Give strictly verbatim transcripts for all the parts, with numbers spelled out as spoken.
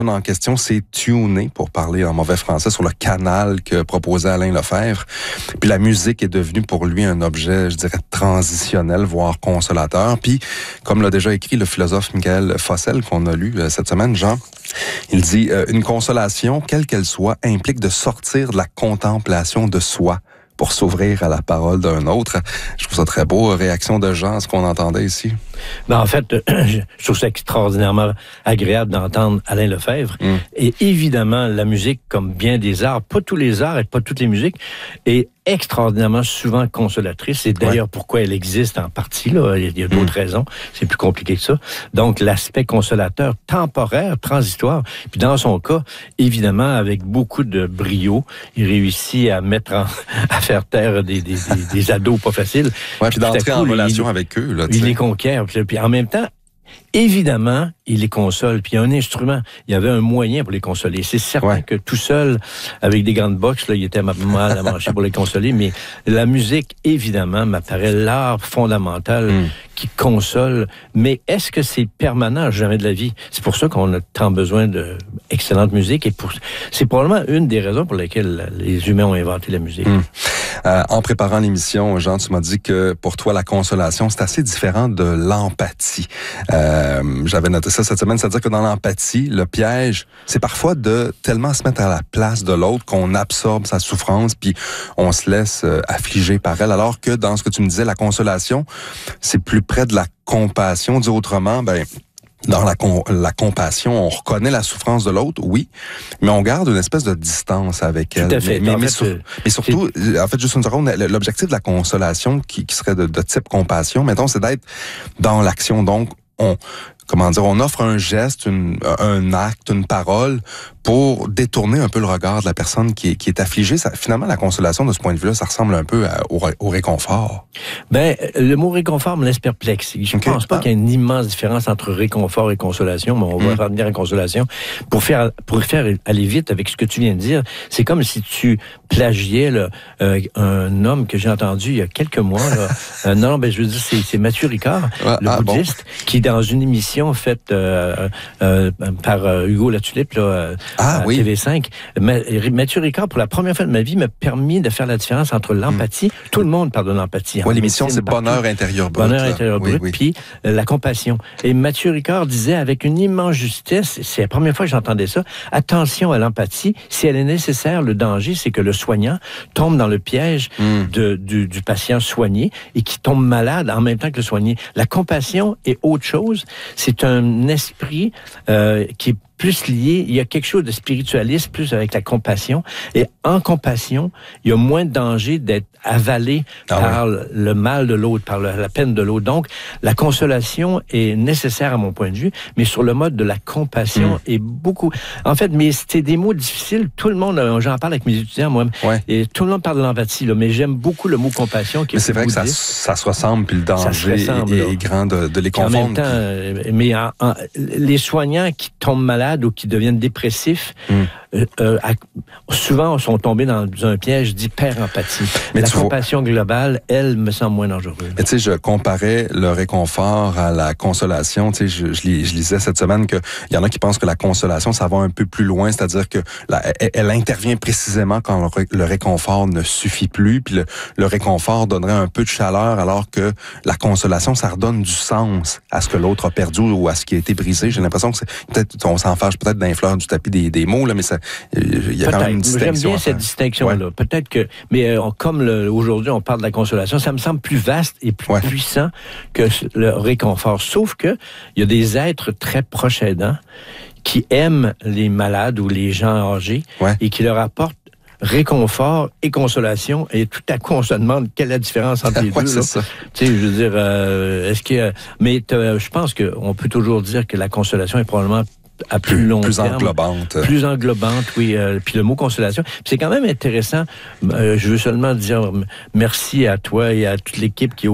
En question, c'est tuné, pour parler en mauvais français, sur le canal que proposait Alain Lefebvre. Puis la musique est devenue pour lui un objet, je dirais, transitionnel, voire consolateur. Puis, comme l'a déjà écrit le philosophe Michael Fossel, qu'on a lu cette semaine, Jean, il dit euh, « Une consolation, quelle qu'elle soit, implique de sortir de la contemplation de soi pour s'ouvrir à la parole d'un autre. » Je trouve ça très beau. Réaction de Jean à ce qu'on entendait ici. Ben en fait, je trouve ça extraordinairement agréable d'entendre Alain Lefebvre. Mm. Et évidemment, la musique, comme bien des arts, pas tous les arts et pas toutes les musiques, est extraordinairement souvent consolatrice. C'est d'ailleurs ouais. pourquoi elle existe en partie. Là. Il y a d'autres mm. raisons. C'est plus compliqué que ça. Donc, l'aspect consolateur temporaire, transitoire. Puis dans son cas, évidemment, avec beaucoup de brio, il réussit à mettre en, à faire taire des, des, des, des ados pas faciles. Ouais, puis d'entrer en relation il, avec eux. Là, il les conquiert. Puis en même temps, évidemment, il les console. Puis il y a un instrument. Il y avait un moyen pour les consoler. C'est certain ouais. que tout seul, avec des gants de boxe, là, il était mal à manger pour les consoler. Mais la musique, évidemment, m'apparaît l'art fondamental mm. qui console. Mais est-ce que c'est permanent? Jamais de la vie. C'est pour ça qu'on a tant besoin d'excellente musique. Et pour... c'est probablement une des raisons pour lesquelles les humains ont inventé la musique. Mm. Euh, en préparant l'émission, Jean, tu m'as dit que pour toi, la consolation, c'est assez différent de l'empathie. Euh, j'avais noté ça cette semaine, c'est-à-dire que dans l'empathie, le piège, c'est parfois de tellement se mettre à la place de l'autre qu'on absorbe sa souffrance puis on se laisse euh, affliger par elle, alors que dans ce que tu me disais, la consolation, c'est plus près de la compassion. Dit autrement, ben dans la, com- la compassion, on reconnaît la souffrance de l'autre, oui, mais on garde une espèce de distance avec elle. Tout à fait. Mais, mais, mais, fait, sur, mais surtout, c'est... en fait, juste une seconde, l'objectif de la consolation qui, qui serait de, de type compassion, mettons, c'est d'être dans l'action. Donc, on, comment dire, on offre un geste, une, un acte, une parole pour détourner un peu le regard de la personne qui est, qui est affligée. Ça, finalement, la consolation, de ce point de vue-là, ça ressemble un peu à, au, au réconfort. Ben, le mot réconfort me laisse perplexe. Je ne okay. pense pas ah. qu'il y ait une immense différence entre réconfort et consolation, mais on va mm. revenir à consolation. Pour faire, pour faire aller vite avec ce que tu viens de dire, c'est comme si tu plagiais là, euh, un homme que j'ai entendu il y a quelques mois. Là. euh, non, ben, je veux dire, c'est, c'est Mathieu Ricard, ah, le ah, bouddhiste, bon. qui, dans une émission faite euh, euh, par euh, Hugo Latulippe, là, ah, à oui. T V cinq. Mathieu Ricard, pour la première fois de ma vie, m'a permis de faire la différence entre l'empathie. Mm. Tout le monde parle de l'empathie. Oui, l'émission, c'est partout. Bonheur intérieur brut. Bonheur intérieur brut, oui, oui. Puis euh, la compassion. Et Mathieu Ricard disait avec une immense justesse, c'est la première fois que j'entendais ça, attention à l'empathie. Si elle est nécessaire, le danger, c'est que le soignant tombe dans le piège mm. de, du, du patient soigné et qui tombe malade en même temps que le soigné. La compassion est autre chose. C'est un esprit euh, qui est plus lié, il y a quelque chose de spiritualiste, plus avec la compassion. Et en compassion, il y a moins de danger d'être avalé ah par ouais. le mal de l'autre, par la peine de l'autre. Donc, la consolation est nécessaire à mon point de vue, mais sur le mode de la compassion mm. est beaucoup... En fait, mais c'est des mots difficiles. Tout le monde, j'en parle avec mes étudiants, moi, ouais. et tout le monde parle de l'empathie, là, mais j'aime beaucoup le mot compassion. Qui mais c'est vrai que ça, ça se ressemble, puis le danger ressemble, est, est grand de, de les confondre. En même temps, puis... mais en, en, les soignants qui tombent malades ou qui deviennent dépressifs, mm. euh, euh, souvent sont tombés dans un piège d'hyper-empathie. Mais la compassion vois... globale, elle, me semble moins dangereuse. Mais tu sais, je comparais le réconfort à la consolation. Tu sais, je, je, je lisais cette semaine qu'il y en a qui pensent que la consolation, ça va un peu plus loin, c'est-à-dire que la, elle, elle intervient précisément quand le, le réconfort ne suffit plus, puis le, le réconfort donnerait un peu de chaleur, alors que la consolation, ça redonne du sens à ce que l'autre a perdu ou à ce qui a été brisé. J'ai l'impression que c'est, peut-être on s'en fâche peut-être d'un fleur du tapis des, des mots, là, mais ça, il y a peut-être. Quand même une distinction. J'aime bien cette distinction-là. Ouais. Peut-être que, mais euh, comme le, aujourd'hui on parle de la consolation, ça me semble plus vaste et plus ouais. puissant que le réconfort. Sauf que il y a des êtres très proches aidants qui aiment les malades ou les gens âgés ouais. et qui leur apportent réconfort et consolation, et tout à coup on se demande quelle est la différence entre les ouais, deux. Tu sais, je veux dire, euh, est-ce que, mais je pense qu'on peut toujours dire que la consolation est probablement à plus, plus long plus terme. Plus englobante. Plus englobante, oui. Euh, puis le mot consolation. Puis c'est quand même intéressant. Euh, je veux seulement dire merci à toi et à toute l'équipe qui ose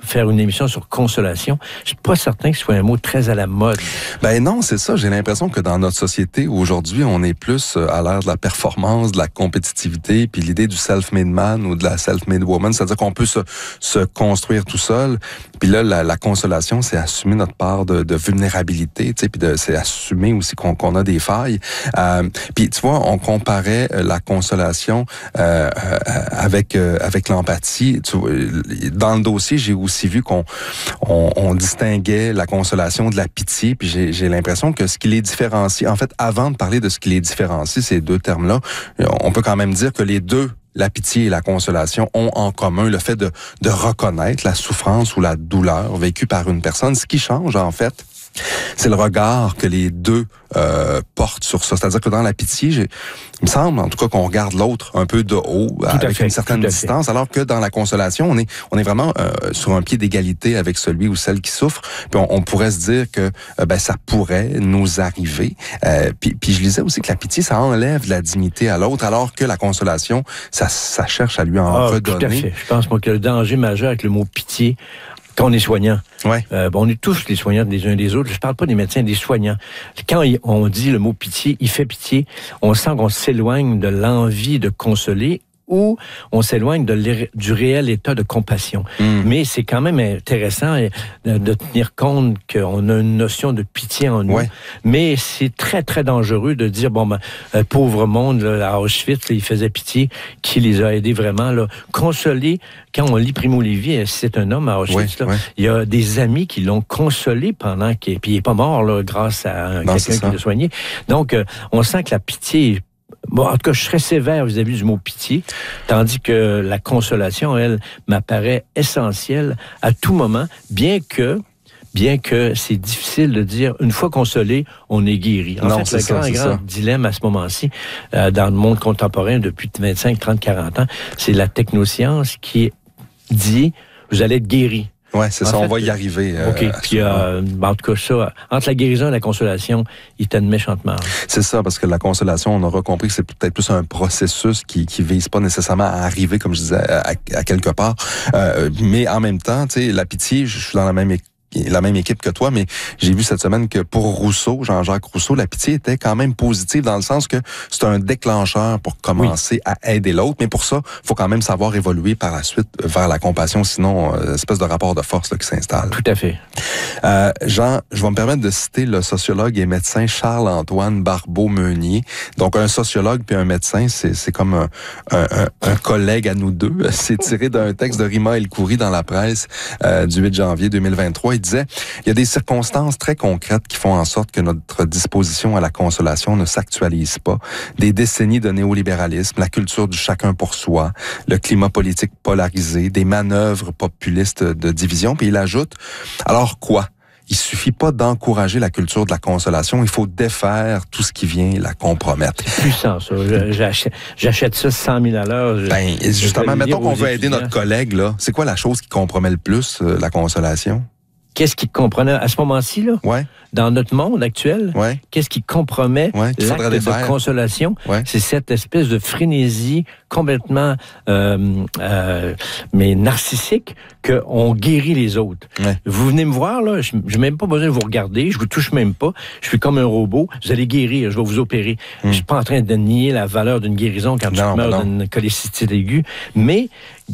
faire une émission sur consolation. Je suis pas certain que ce soit un mot très à la mode. Ben non, c'est ça. J'ai l'impression que dans notre société, aujourd'hui, on est plus à l'ère de la performance, de la compétitivité, puis l'idée du self-made man ou de la self-made woman, c'est-à-dire qu'on peut se, se construire tout seul. Puis là, la, la consolation, c'est assumer notre part de, de vulnérabilité, tu sais, puis de, c'est assumer aussi qu'on, qu'on a des failles. Euh, puis tu vois, on comparait la consolation euh, avec euh, avec l'empathie. Tu vois, dans le dossier, j'ai aussi vu qu'on on, on distinguait la consolation de la pitié, puis j'ai, j'ai l'impression que ce qui les différencie, en fait, avant de parler de ce qui les différencie, ces deux termes-là, on peut quand même dire que les deux, la pitié et la consolation, ont en commun le fait de, de reconnaître la souffrance ou la douleur vécue par une personne. Ce qui change, en fait, c'est le regard que les deux euh, portent sur ça. C'est-à-dire que dans la pitié, j'ai, il me semble, en tout cas, qu'on regarde l'autre un peu de haut, tout avec fait, une certaine distance, alors que dans la consolation, on est, on est vraiment euh, sur un pied d'égalité avec celui ou celle qui souffre. Puis on, on pourrait se dire que euh, ben ça pourrait nous arriver. Euh, puis, puis je lisais aussi que la pitié, ça enlève de la dignité à l'autre, alors que la consolation, ça, ça cherche à lui en ah, redonner. Tout à fait. Je pense moi que le danger majeur avec le mot pitié, quand on est soignant, ouais. euh, bon, on est tous les soignants des uns des autres. Je parle pas des médecins, des soignants. Quand on dit le mot pitié, il fait pitié, on sent qu'on s'éloigne de l'envie de consoler ou on s'éloigne de du réel état de compassion. Mm. Mais c'est quand même intéressant de, de tenir compte qu'on a une notion de pitié en nous. Ouais. Mais c'est très, très dangereux de dire, bon, ben, euh, pauvre monde, là, à Auschwitz, là, il faisait pitié, qui les a aidés vraiment, là. Consoler, quand on lit Primo Levi, c'est un homme à Auschwitz, ouais, là, ouais. il y a des amis qui l'ont consolé pendant qu'il... Puis il n'est pas mort, là, grâce à un, non, quelqu'un qui l'a soigné. Donc, euh, on sent que la pitié... Bon, en tout cas, je serais sévère vis-à-vis du mot pitié, tandis que la consolation, elle, m'apparaît essentielle à tout moment, bien que, bien que c'est difficile de dire, une fois consolé, on est guéri. En non, fait, le ça, grand, grand ça. dilemme à ce moment-ci, euh, dans le monde contemporain depuis vingt-cinq, trente, quarante ans, c'est la technoscience qui dit, vous allez être guéri. Ouais, c'est en ça, fait, on va y arriver. Euh, OK, puis euh, en tout cas, ça, entre la guérison et la consolation, il y a une méchante marge. C'est ça, parce que la consolation, on aura compris que c'est peut-être plus un processus qui qui vise pas nécessairement à arriver, comme je disais, à, à quelque part. Euh, mais en même temps, tu sais, la pitié, je suis dans la même équipe. la même équipe que toi, mais j'ai vu cette semaine que pour Rousseau, Jean-Jacques Rousseau, la pitié était quand même positive dans le sens que c'est un déclencheur pour commencer oui. à aider l'autre, mais pour ça, il faut quand même savoir évoluer par la suite vers la compassion, sinon, euh, espèce de rapport de force là, qui s'installe. Tout à fait. Euh, Jean, je vais me permettre de citer le sociologue et médecin Charles-Antoine Barbeau-Meunier. Donc, un sociologue puis un médecin, c'est, c'est comme un, un, un, un collègue à nous deux. C'est tiré d'un texte de Rima El-Khoury dans la presse euh, du huit janvier deux mille vingt-trois. Il disait, il y a des circonstances très concrètes qui font en sorte que notre disposition à la consolation ne s'actualise pas. Des décennies de néolibéralisme, la culture du chacun pour soi, le climat politique polarisé, des manœuvres populistes de division. Puis il ajoute, alors quoi? Il suffit pas d'encourager la culture de la consolation, il faut défaire tout ce qui vient la compromettre. C'est puissant, ça. J'achète, j'achète ça cent mille à l'heure. Je, ben, justement, mettons qu'on veut aider notre collègue, là. C'est quoi la chose qui compromet le plus euh, la consolation? Qu'est-ce qui comprenait à ce moment-ci, là? Ouais. Dans notre monde actuel, ouais. qu'est-ce qui compromet ouais, l'acte de consolation? Ouais. C'est cette espèce de frénésie complètement euh, euh, mais narcissique qu'on guérit les autres. Ouais. Vous venez me voir, là, je n'ai même pas besoin de vous regarder, je vous touche même pas, je suis comme un robot, vous allez guérir, je vais vous opérer. Mm. Je suis pas en train de nier la valeur d'une guérison quand non, tu meurs d'une cholécystite aiguë, mais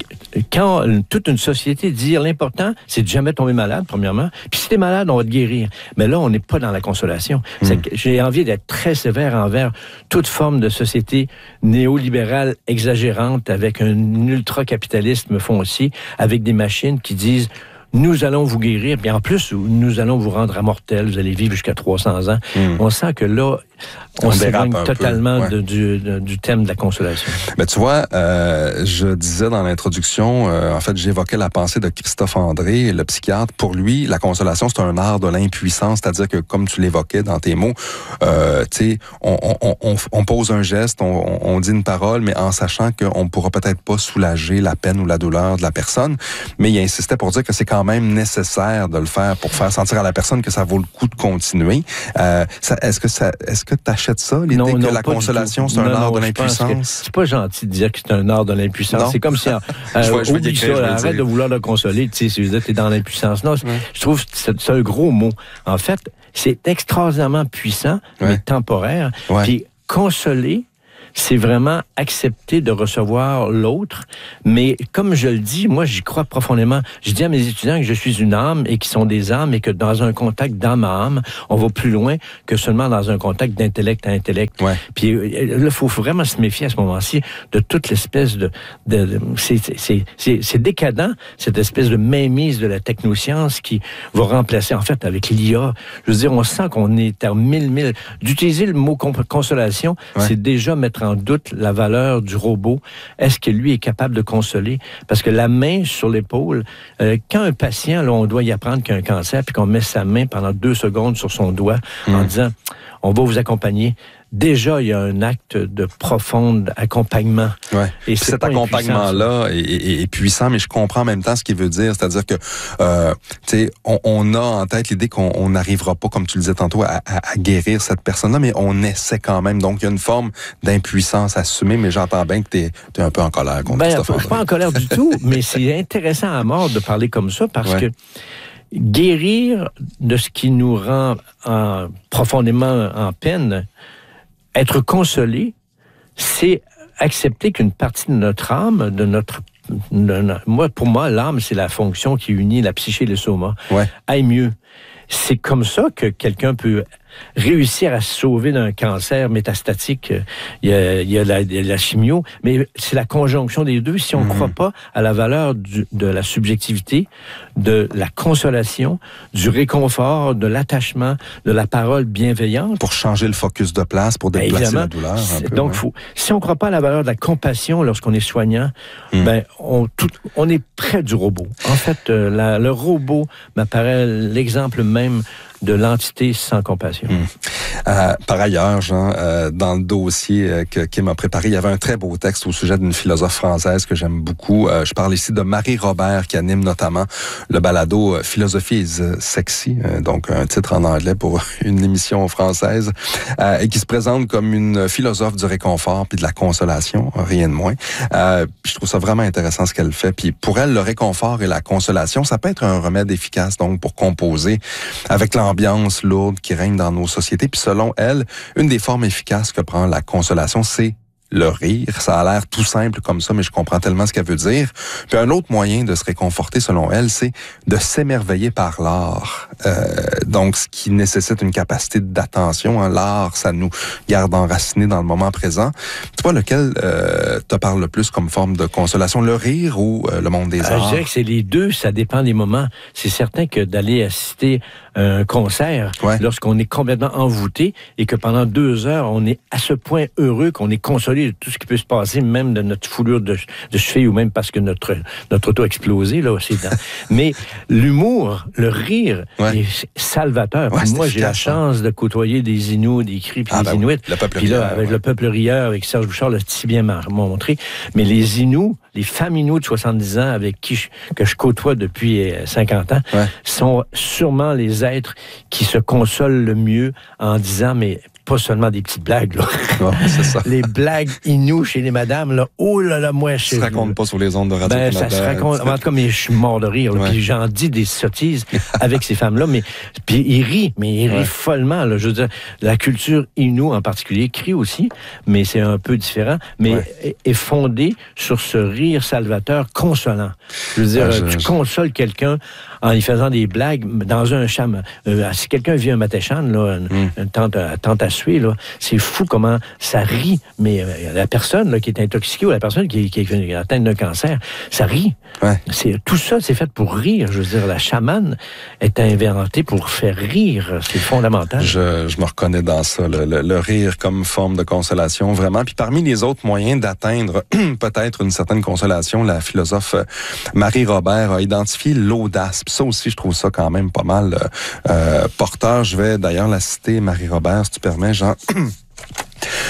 quand toute une société dit l'important, c'est de jamais tomber malade, premièrement, puis si t'es malade, on va te guérir. Mais là, on n'est pas dans la consolation. Mm. C'est que j'ai envie d'être très sévère envers toute forme de société néolibérale exagérante avec un ultra-capitalisme foncier, avec des machines qui disent nous allons vous guérir, puis en plus, nous allons vous rendre immortels, vous allez vivre jusqu'à trois cents ans. Mm. On sent que là, on, on s'éloigne totalement peu, ouais. de, du, de, du thème de la consolation. Mais tu vois, euh, je disais dans l'introduction, euh, en fait, j'évoquais la pensée de Christophe André, le psychiatre. Pour lui, la consolation, c'est un art de l'impuissance, c'est-à-dire que, comme tu l'évoquais dans tes mots, euh, tu sais, on, on, on, on pose un geste, on, on dit une parole, mais en sachant qu'on ne pourra peut-être pas soulager la peine ou la douleur de la personne. Mais il insistait pour dire que c'est quand même nécessaire de le faire pour faire sentir à la personne que ça vaut le coup de continuer. Euh, ça, est-ce que ça, est-ce que tu achètes ça, l'idée non, que non, la consolation, c'est un non, art non, de l'impuissance? C'est pas gentil de dire que c'est un art de l'impuissance. Non. C'est comme si, euh, je vois, je oublie ça, je arrête dire. de vouloir le consoler, tu sais, si tu es dans l'impuissance. Non, ouais. je trouve que c'est, c'est un gros mot. En fait, c'est extraordinairement puissant, ouais. mais temporaire. Ouais. Puis consoler, c'est vraiment accepter de recevoir l'autre. Mais comme je le dis, moi, j'y crois profondément. Je dis à mes étudiants que je suis une âme et qu'ils sont des âmes et que dans un contact d'âme à âme, on va plus loin que seulement dans un contact d'intellect à intellect. Ouais. Puis là, il faut vraiment se méfier à ce moment-ci de toute l'espèce de... de, de c'est, c'est, c'est, c'est décadent, cette espèce de mainmise de la technoscience qui va remplacer, en fait, avec l'I A. Je veux dire, on sent qu'on est à mille, mille... D'utiliser le mot consolation, ouais. c'est déjà mettre en doute la valeur du robot. Est-ce que lui est capable de consoler? Parce que la main sur l'épaule, euh, quand un patient, là, on doit y apprendre qu'il a un cancer, puis qu'on met sa main pendant deux secondes sur son doigt mmh. en disant, on va vous accompagner. Déjà, il y a un acte de profond accompagnement. Ouais. Et c'est cet accompagnement-là est, est, est puissant, mais je comprends en même temps ce qu'il veut dire. C'est-à-dire que, euh, tu sais, on, on a en tête l'idée qu'on n'arrivera pas, comme tu le disais tantôt, à, à, à guérir cette personne-là, mais on essaie quand même. Donc, il y a une forme d'impuissance assumée, mais j'entends bien que tu es un peu en colère contre ben, Christophe André. Je suis pas en colère du tout, mais c'est intéressant à mort de parler comme ça parce ouais. que guérir de ce qui nous rend en, profondément en peine, être consolé, c'est accepter qu'une partie de notre âme, de notre... De, moi, pour moi, l'âme, c'est la fonction qui unit la psyché et le soma. Ouais. Aille mieux. C'est comme ça que quelqu'un peut réussir à se sauver d'un cancer métastatique. Il y a, il y a la, la chimio, mais c'est la conjonction des deux. Si on ne mmh. croit pas à la valeur du, de la subjectivité, de la consolation, du réconfort, de l'attachement, de la parole bienveillante. Pour changer le focus de place, pour déplacer ben la douleur. Un peu, donc, ouais. faut, si on ne croit pas à la valeur de la compassion lorsqu'on est soignant, mmh. ben, on, tout, on est près du robot. En fait, euh, la, le robot m'apparaît l'exemple même de l'entité sans compassion. Hum. Euh, par ailleurs, Jean, euh, dans le dossier euh, que Kim a préparé, il y avait un très beau texte au sujet d'une philosophe française que j'aime beaucoup. Euh, je parle ici de Marie Robert, qui anime notamment le balado euh, Philosophy is Sexy, euh, donc un titre en anglais pour une émission française, euh, et qui se présente comme une philosophe du réconfort puis de la consolation, rien de moins. Euh, je trouve ça vraiment intéressant ce qu'elle fait. Puis pour elle, le réconfort et la consolation, ça peut être un remède efficace donc pour composer avec l'environnement ambiance lourde qui règne dans nos sociétés. Puis selon elle, une des formes efficaces que prend la consolation, c'est le rire. Ça a l'air tout simple comme ça, mais je comprends tellement ce qu'elle veut dire. Puis un autre moyen de se réconforter, selon elle, c'est de s'émerveiller par l'art. Euh, donc, ce qui nécessite une capacité d'attention. Hein. L'art, ça nous garde enracinés dans le moment présent. Tu vois, lequel euh, te parle le plus comme forme de consolation? Le rire ou euh, le monde des euh, arts? Je dirais que c'est les deux, ça dépend des moments. C'est certain que d'aller assister à un concert, ouais. lorsqu'on est complètement envoûté et que pendant deux heures, on est à ce point heureux qu'on est consolé de tout ce qui peut se passer, même de notre foulure de, de cheville ou même parce que notre, notre auto a explosé. Là, c'est dans... Mais l'humour, le rire ouais. est salvateur. Ouais, moi, j'ai la chance de côtoyer des Inuits, des Cris, puis ah, des ben Inuits. Le peuple puis là, rieur, avec ouais. le peuple rieur, avec Serge Bouchard, l'a si bien montré. Mais les Inuits, les femmes Inuits de soixante-dix ans avec qui je, que je côtoie depuis cinquante ans, ouais. sont sûrement les êtres qui se consolent le mieux en disant, mais pas seulement des petites blagues, là. Oh, c'est ça. Les blagues Inuits chez les madames, là, oh là là, moi, je Ça se raconte pas sur les ondes de radio. Ben, ça se raconte. En tout cas, mais je suis mort de rire, là, ouais. Puis j'en dis des sottises avec ces femmes-là, mais, puis ils rient, mais ils rient ouais. follement, là. Je veux dire, la culture Inuit en particulier crie aussi, mais c'est un peu différent, mais ouais. est fondée sur ce rire salvateur consolant. Je veux dire, ah, je, tu je... consoles quelqu'un en lui faisant des blagues dans un cham. Euh, si quelqu'un vit un matéchan, là, une, mm. une tente, tente à suer, là, c'est fou comment ça rit. Mais euh, la personne là, qui est intoxiquée ou la personne qui, qui est atteinte d'un cancer, ça rit. Ouais. C'est, tout ça, c'est fait pour rire. Je veux dire, la chamane est inventée pour faire rire. C'est fondamental. Je, je me reconnais dans ça, le, le, le rire comme forme de consolation, vraiment. Puis parmi les autres moyens d'atteindre peut-être une certaine consolation, la philosophe Marie Robert a identifié l'audace. Ça aussi, je trouve ça quand même pas mal euh, porteur. Je vais d'ailleurs la citer, Marie Robert, si tu permets, Jean.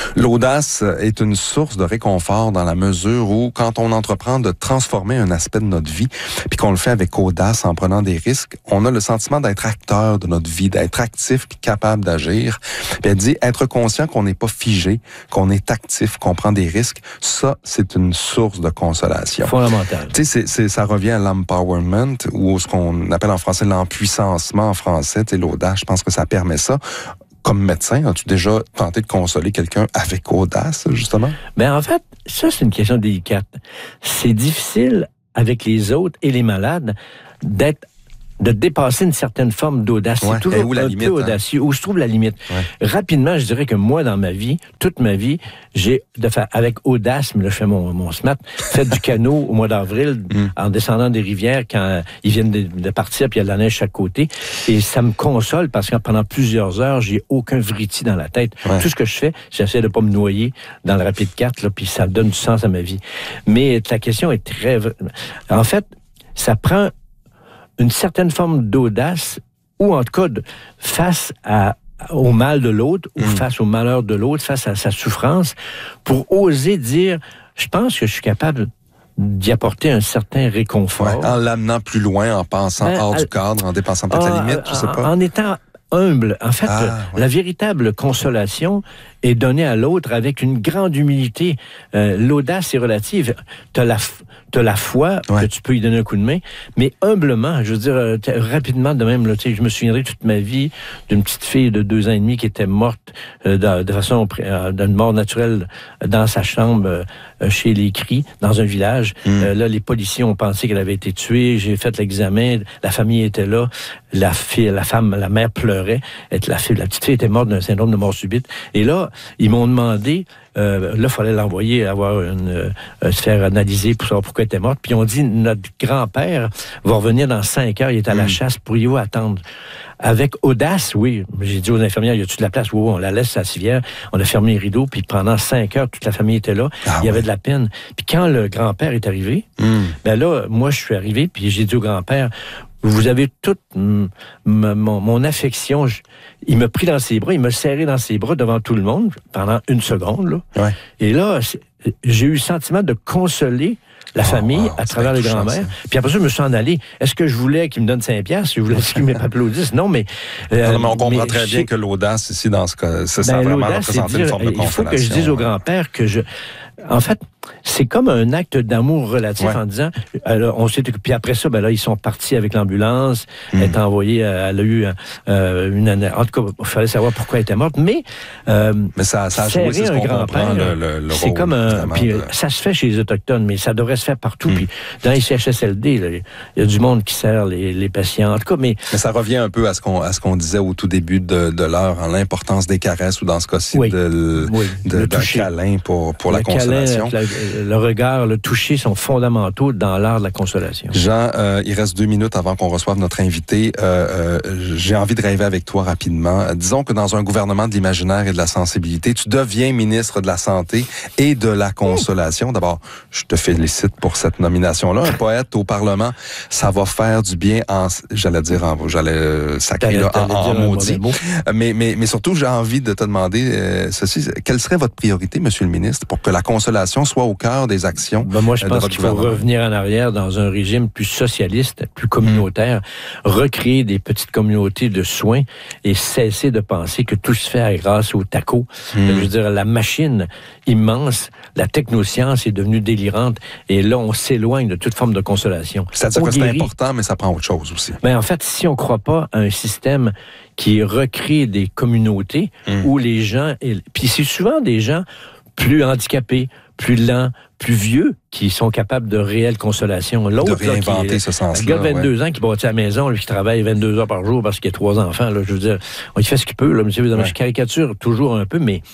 L'audace est une source de réconfort dans la mesure où, quand on entreprend de transformer un aspect de notre vie, puis qu'on le fait avec audace en prenant des risques, on a le sentiment d'être acteur de notre vie, d'être actif puis capable d'agir. Puis elle dit, être conscient qu'on n'est pas figé, qu'on est actif, qu'on prend des risques, ça, c'est une source de consolation. Fondamental. Tu sais, c'est, c'est, ça revient à l'empowerment, ou ce qu'on appelle en français l'empuissancement en français, tu sais, l'audace, je pense que ça permet ça. Comme médecin, as-tu déjà tenté de consoler quelqu'un avec audace, justement? Ben en fait, ça, c'est une question délicate. C'est difficile avec les autres et les malades d'être de dépasser une certaine forme d'audace. Ouais. C'est toujours où la un limite, peu audacieux. Hein? Où se trouve la limite? Ouais. Rapidement, je dirais que moi, dans ma vie, toute ma vie, j'ai, de fa- avec audace, mais là, je fais mon, mon smat, fait du canot au mois d'avril, mm. en descendant des rivières quand ils viennent de, de partir, puis il y a de la neige chaque côté. Et ça me console parce que pendant plusieurs heures, j'ai aucun vriti dans la tête. Ouais. Tout ce que je fais, j'essaie de pas me noyer dans le rapide quatre, là, puis ça donne du sens à ma vie. Mais ta question est très... En fait, ça prend une certaine forme d'audace, ou en tout cas, de, face à, au mal de l'autre, ou mmh. face au malheur de l'autre, face à sa souffrance, pour oser dire, je pense que je suis capable d'y apporter un certain réconfort. Ouais, en l'amenant plus loin, en pensant ben, hors à, du cadre, en dépassant peut-être ah, la limite, je sais pas. En étant humble. En fait, ah, ouais. la véritable consolation est donnée à l'autre avec une grande humilité. Euh, l'audace est relative. T'as la, t'as la foi ouais. que tu peux y donner un coup de main, mais humblement, je veux dire, euh, rapidement de même, là, je me souviendrai toute ma vie d'une petite fille de deux ans et demi qui était morte euh, de, de façon, euh, d'une mort naturelle dans sa chambre euh, chez les Cris, dans un village. Mm. Euh, là, les policiers ont pensé qu'elle avait été tuée. J'ai fait l'examen. La famille était là. La fille, la femme, la mère pleurait. La, fille, la petite fille était morte d'un syndrome de mort subite. Et là, ils m'ont demandé, euh, là, il fallait l'envoyer, avoir une, euh, se faire analyser pour savoir pourquoi elle était morte. Puis ils ont dit, notre grand-père va revenir dans cinq heures, il est à la mmh. chasse, pourriez-vous attendre? Avec audace, oui. J'ai dit aux infirmières, y a-tu de la place? Oui, on la laisse à la civière. On a fermé les rideaux, puis pendant cinq heures, toute la famille était là. Ah, il y avait ouais. de la peine. Puis quand le grand-père est arrivé, mmh. ben là, moi, je suis arrivé, puis j'ai dit au grand-père, vous avez toute m- m- mon, mon affection. Je, il m'a pris dans ses bras, il m'a serré dans ses bras devant tout le monde pendant une seconde. Là. Ouais. Et là, j'ai eu le sentiment de consoler la oh, famille wow, à travers le grand-mère. Puis après ça, je me suis en allé. Est-ce que je voulais qu'il me donne cinq piastres? Je voulais qu'il m'applaudisse? Non, mais... Euh, non, mais on comprend mais très bien que l'audace, ici, dans ce cas, ça, ça ben, a vraiment représenté une forme de consolation. Il faut que je dise au grand-père que je... En fait, c'est comme un acte d'amour relatif ouais. en disant, alors, on s'est puis après ça, ben là, ils sont partis avec l'ambulance, mmh. elle est envoyée, elle a eu euh, une année. En tout cas, il fallait savoir pourquoi elle était morte, mais euh, mais ça, ça a joué, c'est ce qu'on comprend, le, le, le c'est rôle, comme un, puis de... ça se fait chez les autochtones, mais ça devrait se faire partout. Mmh. Puis dans les C H S L D, là, il y a du monde qui sert les, les patients. En tout cas, mais mais ça revient un peu à ce qu'on à ce qu'on disait au tout début de, de l'heure, en l'importance des caresses ou dans ce cas-ci oui. de, oui. de d'un câlin pour pour le la consolation. Câlin, le regard, le toucher sont fondamentaux dans l'art de la consolation. Jean, euh, il reste deux minutes avant qu'on reçoive notre invité. Euh, euh, j'ai envie de rêver avec toi rapidement. Euh, disons que dans un gouvernement de l'imaginaire et de la sensibilité, tu deviens ministre de la Santé et de la Consolation. D'abord, je te félicite pour cette nomination-là. Un poète au Parlement, ça va faire du bien en, j'allais dire, en, j'allais sacrer là, en, en maudit. Mais, mais, mais surtout, j'ai envie de te demander euh, ceci. Quelle serait votre priorité, Monsieur le ministre, pour que la consolation soit au cœur des actions? Ben moi, je pense qu'il faut revenir en arrière dans un régime plus socialiste, plus communautaire, mmh. recréer des petites communautés de soins et cesser de penser que tout se fait grâce au taco. Mmh. Je veux dire, la machine immense, la technoscience est devenue délirante et là, on s'éloigne de toute forme de consolation. C'est-à-dire que c'est important, mais ça prend autre chose aussi. Ben, en fait, si on ne croit pas à un système qui recrée des communautés mmh. où les gens... Puis c'est souvent des gens plus handicapés, plus lents, plus vieux, qui sont capables de réelle consolation. L'autre, de réinventer là, qui, ce sens-là. Le gars de vingt-deux ouais. ans qui bâtit à la maison, lui, qui travaille vingt-deux heures par jour parce qu'il a trois enfants, là, je veux dire, il fait ce qu'il peut, là, monsieur, évidemment, ouais. je caricature toujours un peu, mais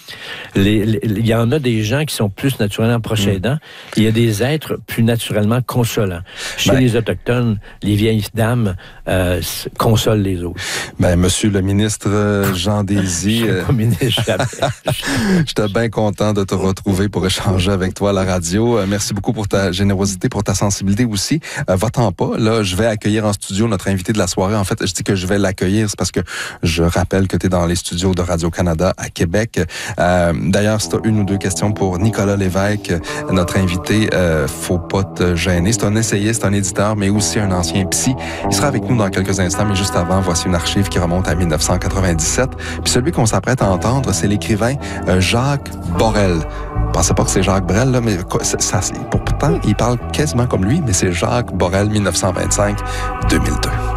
il y en a des gens qui sont plus naturellement proches aidants. Il y a des êtres plus naturellement consolants. Chez ben, les Autochtones, les vieilles dames euh, consolent les autres. Ben, monsieur le ministre Jean Désy, je suis pas ministre, j'étais bien content de te retrouver pour échanger avec toi à la radio. Euh, merci beaucoup pour ta générosité, pour ta sensibilité aussi. Euh, va-t'en pas. Là, je vais accueillir en studio notre invité de la soirée. En fait, je dis que je vais l'accueillir, c'est parce que je rappelle que tu es dans les studios de Radio-Canada à Québec. Euh, d'ailleurs, si tu as une ou deux questions pour Nicolas Lévesque, notre invité, euh, faut pas te gêner. C'est un essayiste, un éditeur, mais aussi un ancien psy. Il sera avec nous dans quelques instants, mais juste avant, voici une archive qui remonte à mille neuf cent quatre-vingt-dix-sept. Puis celui qu'on s'apprête à entendre, c'est l'écrivain euh, Jacques Borel. Je pensais pas que c'est Jacques Brel, là, mais ça, ça, pourtant, il parle quasiment comme lui, mais c'est Jacques Borel, mille neuf cent vingt-cinq à deux mille deux.